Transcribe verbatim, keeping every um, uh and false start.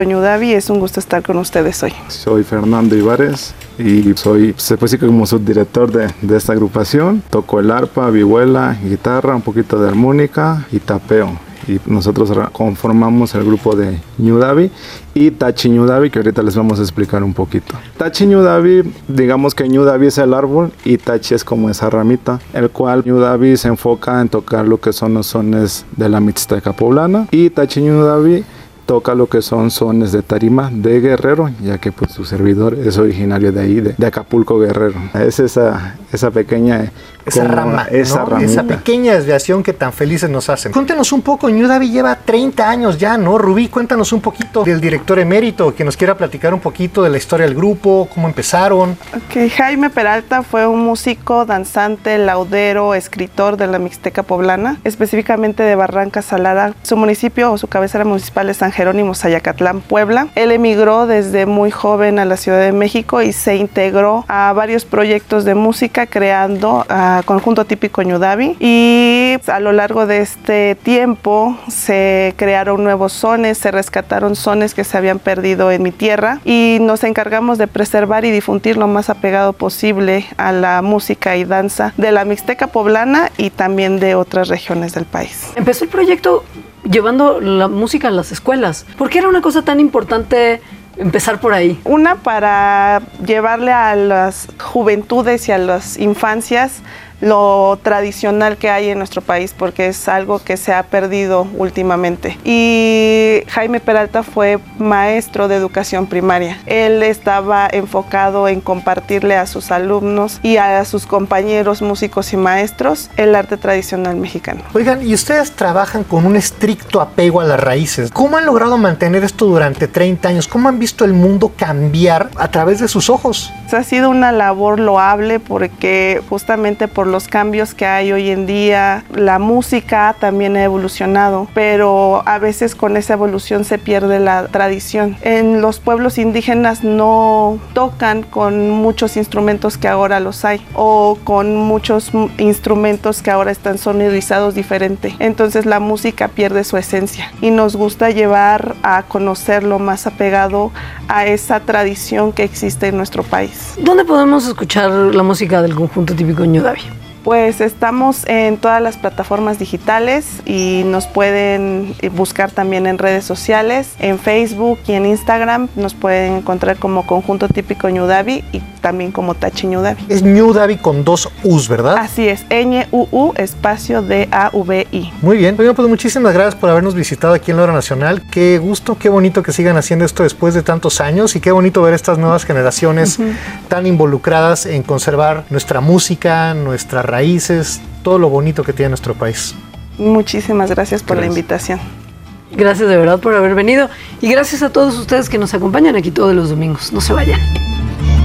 Ñudavi, es un gusto estar con ustedes hoy. Soy Fernando Ibares y soy, se puede decir, como subdirector de, de esta agrupación. Toco el arpa, vihuela, guitarra, un poquito de armónica y tapeo. Y nosotros conformamos el grupo de Ñudavi y Tachi Ñudavi, que ahorita les vamos a explicar un poquito. Tachi Ñudavi, digamos que Ñudavi es el árbol y Tachi es como esa ramita, el cual Ñudavi se enfoca en tocar lo que son los sones de la Mixteca poblana, y Tachi Ñudavi toca lo que son sones de tarima de Guerrero, ya que pues su servidor es originario de ahí, de, de Acapulco, Guerrero. Es esa, esa pequeña... Esa rama, esa, ¿no? Esa pequeña desviación que tan felices nos hacen. Cuéntenos un poco, Ñudavi lleva treinta años ya, ¿no? Rubí, cuéntanos un poquito del director emérito, que nos quiera platicar un poquito de la historia del grupo, cómo empezaron. Ok, Jaime Peralta fue un músico, danzante, laudero, escritor de la Mixteca poblana, específicamente de Barranca Salada. Su municipio o su cabecera municipal es San Jerónimo, Zayacatlán, Puebla. Él emigró desde muy joven a la Ciudad de México y se integró a varios proyectos de música, creando a Conjunto Típico Ñudavi, y a lo largo de este tiempo se crearon nuevos sones, se rescataron sones que se habían perdido en mi tierra, y nos encargamos de preservar y difundir lo más apegado posible a la música y danza de la Mixteca poblana y también de otras regiones del país. Empezó el proyecto llevando la música a las escuelas. ¿Por qué era una cosa tan importante empezar por ahí? Una, para llevarle a las juventudes y a las infancias lo tradicional que hay en nuestro país, porque es algo que se ha perdido últimamente. Y Jaime Peralta fue maestro de educación primaria. Él estaba enfocado en compartirle a sus alumnos y a sus compañeros músicos y maestros el arte tradicional mexicano. Oigan, y ustedes trabajan con un estricto apego a las raíces. ¿Cómo han logrado mantener esto durante treinta años? ¿Cómo han visto el mundo cambiar a través de sus ojos? Ha sido una labor loable, porque justamente por los cambios que hay hoy en día, la música también ha evolucionado, pero a veces con esa evolución se pierde la tradición. En los pueblos indígenas no tocan con muchos instrumentos que ahora los hay, o con muchos instrumentos que ahora están sonorizados diferente. Entonces la música pierde su esencia, y nos gusta llevar a conocer lo más apegado a esa tradición que existe en nuestro país. ¿Dónde podemos escuchar la música del Conjunto Típico Ñudavi? Pues estamos en todas las plataformas digitales y nos pueden buscar también en redes sociales, en Facebook y en Instagram. Nos pueden encontrar como Conjunto Típico Ñudavi y también como Tachi Ñudavi. Es Ñudavi con dos U's, ¿verdad? Así es, Ñ U U espacio D A V I. Muy bien, bueno, pues muchísimas gracias por habernos visitado aquí en la Hora Nacional. Qué gusto, qué bonito que sigan haciendo esto después de tantos años, y qué bonito ver estas nuevas generaciones uh-huh. tan involucradas en conservar nuestra música, nuestra raíces, todo lo bonito que tiene nuestro país. Muchísimas gracias por gracias. la invitación. Gracias de verdad por haber venido, y gracias a todos ustedes que nos acompañan aquí todos los domingos. No se vayan.